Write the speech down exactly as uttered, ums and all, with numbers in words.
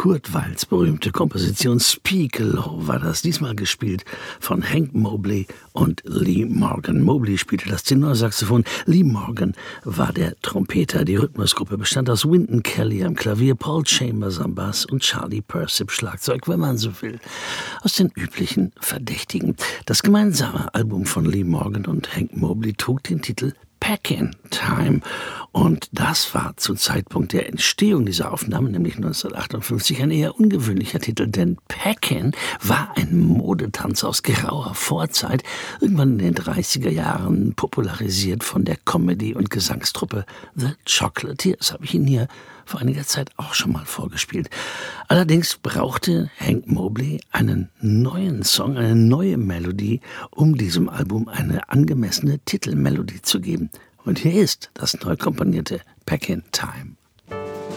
Kurt Weils berühmte Komposition Speak Low war das, diesmal gespielt von Hank Mobley und Lee Morgan. Mobley spielte das Tenorsaxophon, Lee Morgan war der Trompeter. Die Rhythmusgruppe bestand aus Wynton Kelly am Klavier, Paul Chambers am Bass und Charlie Persip Schlagzeug, wenn man so will. Aus den üblichen Verdächtigen. Das gemeinsame Album von Lee Morgan und Hank Mobley trug den Titel Packin' Time. Und das war zum Zeitpunkt der Entstehung dieser Aufnahme, nämlich neunzehnhundertachtundfünfzig, ein eher ungewöhnlicher Titel, denn Packin' war ein Modetanz aus grauer Vorzeit, irgendwann in den dreißiger Jahren popularisiert von der Comedy- und Gesangstruppe The Chocolatiers. Habe ich Ihnen hier vor einiger Zeit auch schon mal vorgespielt. Allerdings brauchte Hank Mobley einen neuen Song, eine neue Melodie, um diesem Album eine angemessene Titelmelodie zu geben. Und hier ist das neu komponierte Packin' Time.